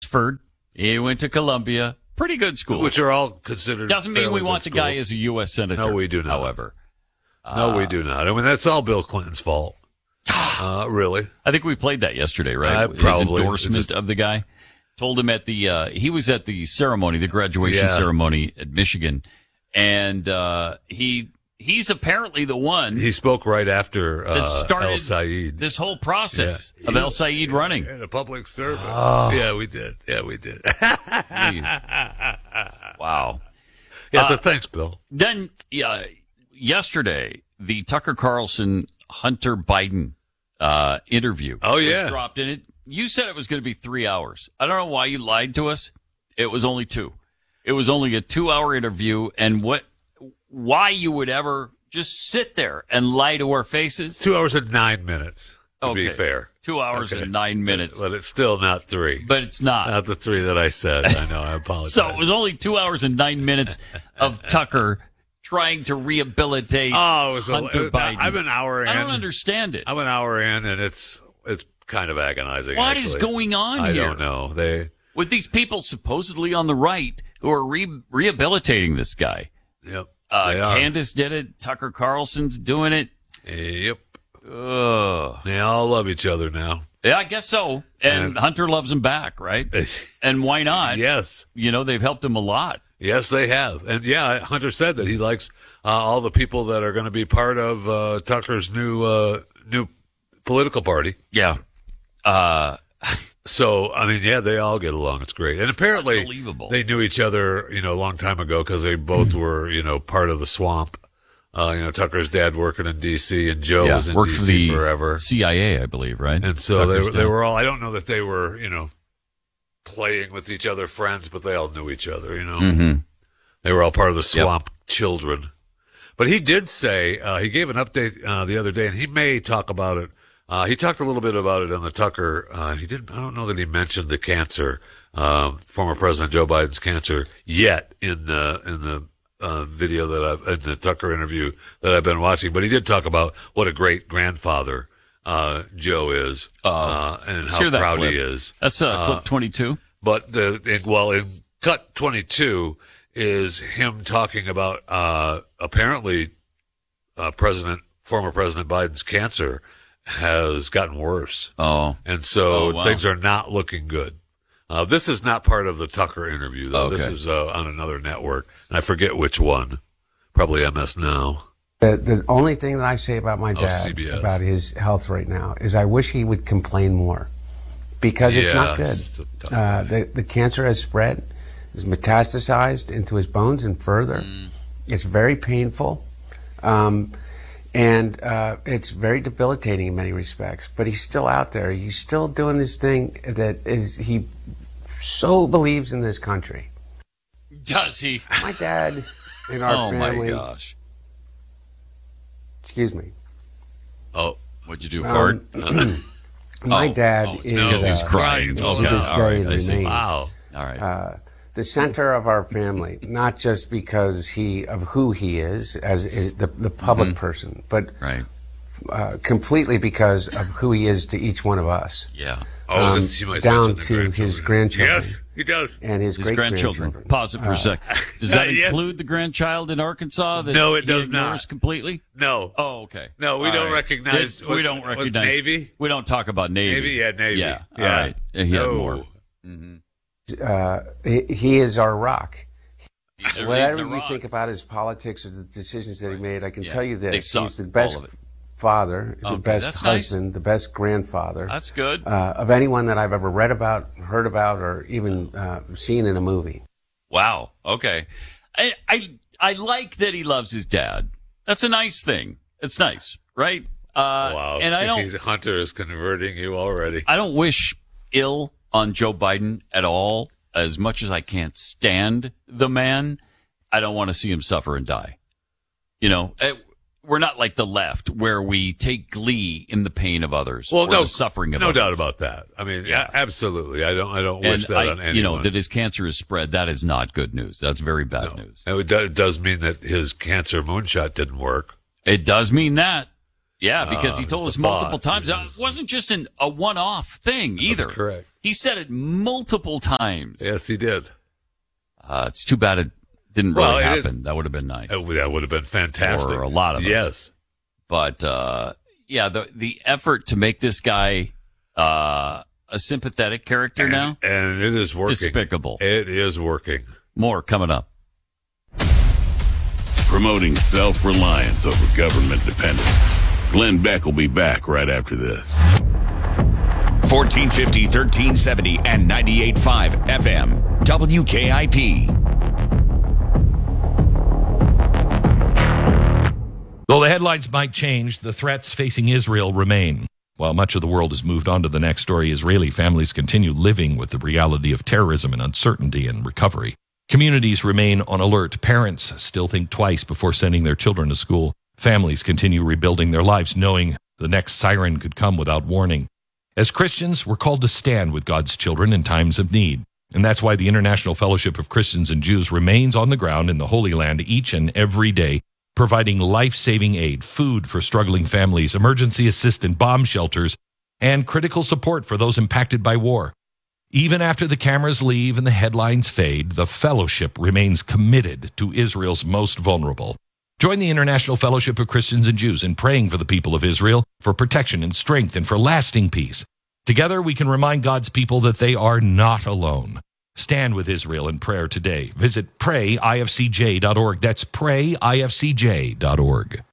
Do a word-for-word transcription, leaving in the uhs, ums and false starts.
Oxford. He went to Columbia. Pretty good schools. Which are all considered. Doesn't mean we want the guy as a U S senator. No, we do not. However. No, uh, we do not. I mean, that's all Bill Clinton's fault. Uh, really? I think we played that yesterday, right? Uh, probably. His endorsement just, of the guy. Told him at the, uh, he was at the ceremony, the graduation yeah. ceremony at Michigan. And, uh, he, he's apparently the one. He spoke right after, uh, that started El Sayed. This whole process yeah. of El Sayed running. And a public servant. Oh. Yeah, we did. Yeah, we did. Wow. Yeah, Uh, so thanks, Bill. Then, yeah, yesterday, the Tucker Carlson Hunter Biden uh, interview Oh, yeah. was dropped in it. You said it was going to be three hours. I don't know why you lied to us. It was only two. It was only a two-hour interview, and what, why you would ever just sit there and lie to our faces? Two hours and nine minutes, to Okay. be fair. Two hours Okay. and nine minutes. But it's still not three. But it's not. Not the three that I said. I know. I apologize. So it was only two hours and nine minutes of Tucker trying to rehabilitate oh, it was Hunter a, Biden. I'm an hour in. I don't understand it. I'm an hour in, and it's it's kind of agonizing. What actually. is going on I here? I don't know. They with these people supposedly on the right who are re- rehabilitating this guy. Yep. Uh, they are. Candace did it. Tucker Carlson's doing it. Yep. Ugh. They all love each other now. Yeah, I guess so. And, And- Hunter loves him back, right? And why not? Yes. You know, they've helped him a lot. Yes, they have. And yeah, Hunter said that he likes uh, all the people that are going to be part of uh, Tucker's new uh, new political party. Yeah. Uh, So, I mean, yeah, they all get along. It's great. And apparently Unbelievable. they knew each other, you know, a long time ago because they both were, you know, part of the swamp. Uh, you know, Tucker's dad working in D C and Joe yeah, was in worked D for C the forever. C I A, I believe, right? And so they, Tucker's were- they dad. were all, I don't know that they were, you know, playing with each other, friends, but they all knew each other, you know. Mm-hmm. They were all part of the swamp children. But he did say, uh, he gave an update uh, the other day, and he may talk about it. Uh, he talked a little bit about it on the Tucker. Uh, he didn't, I don't know that he mentioned the cancer, uh, former President Joe Biden's cancer yet in the, in the, uh, video that I've, in the Tucker interview that I've been watching. But he did talk about what a great grandfather, uh, Joe is, uh, uh and let's how hear that proud clip. he is. That's uh, Uh, clip twenty-two. But the, in, well, in cut twenty-two is him talking about, uh, apparently, uh, President, former President Biden's cancer has gotten worse. Oh. And so Oh, wow. things are not looking good. Uh, this is not part of the Tucker interview, though. Okay. This is, uh, on another network. And I forget which one. Probably M S Now. The, the only thing that I say about my Oh, dad, C B S. about his health right now, is I wish he would complain more. Because it's Yeah, not good. it's a tough Uh, guy. the, the cancer has spread, is metastasized into his bones and further. Mm. It's very painful. Um, and uh, it's very debilitating in many respects. But he's still out there. He's still doing this thing that is, he so believes in this country. Does he? My dad in our Oh, my family. gosh. Excuse me. Oh, What'd you do, Um, fart? My Oh, did oh, it's is because he's uh, crying. to Okay, this all day right, I see. remains. wow. All right. uh, the center of our family, not just because he of who he is as is the the public person, but right. uh, completely because of who he is to each one of us, Yeah. Oh, um, this, you might down mention the to his grandchildren. grandchildren. Yes, he does. and his, His great grandchildren. grandchildren. Pause it for Uh, a sec. Does that Yes. include the grandchild in Arkansas? That No, it he does ignores not. completely? No. Oh, okay. No, we All don't right. recognize- It- we what- don't was recognize Navy? We don't talk about Navy. Navy? Yeah, Navy. Yeah. Yeah. All right. He had No. more. Uh, he, he is our rock. He's a- he's Whatever a you rock. think about his politics or the decisions that he made, I can Yeah. tell you They this: suck, he's the best all of it. father, the Okay, best that's nice. husband, the best grandfather. That's good. uh, of anyone that I've ever read about, heard about, or even uh, seen in a movie. Wow. Okay. I, I I like that he loves his dad. That's a nice thing. It's nice, right? Uh, Wow. And I don't He's, Hunter is converting you already. I don't wish ill on Joe Biden at all. As much as I can't stand the man, I don't want to see him suffer and die. You know, eh, we're not like the left where we take glee in the pain of others Well, or no the suffering of no others. doubt about that. I mean, Yeah. a- absolutely. I don't. I don't And wish that I, on anyone. you know, that his cancer is spread. That is not good news. That's very bad No. news. And it, do, it does mean that his cancer moonshot didn't work. It does mean that. Yeah, because Uh, he told it's us the multiple thought. times. Uh, It wasn't just an, a one-off thing either. That's correct. He said it multiple times. Yes, he did. Uh, it's too bad it didn't really Well, it- happen. That would have been nice. Uh, That would have been fantastic. For a lot of us. Yes. But, uh, yeah, the the effort to make this guy uh, a sympathetic character And, now, and it is working. despicable. It is working. More coming up. Promoting self-reliance over government dependence. Glenn Beck will be back right after this. fourteen fifty, thirteen seventy, and ninety-eight point five F M. W K I P. Though the headlines might change, the threats facing Israel remain. While much of the world has moved on to the next story, Israeli families continue living with the reality of terrorism and uncertainty and recovery. Communities remain on alert. Parents still think twice before sending their children to school. Families continue rebuilding their lives, knowing the next siren could come without warning. As Christians, we're called to stand with God's children in times of need. And that's why the International Fellowship of Christians and Jews remains on the ground in the Holy Land each and every day, providing life-saving aid, food for struggling families, emergency assistance, bomb shelters, and critical support for those impacted by war. Even after the cameras leave and the headlines fade, the fellowship remains committed to Israel's most vulnerable. Join the International Fellowship of Christians and Jews in praying for the people of Israel, for protection and strength, and for lasting peace. Together, we can remind God's people that they are not alone. Stand with Israel in prayer today. Visit pray I F C J dot org. That's pray I F C J dot org.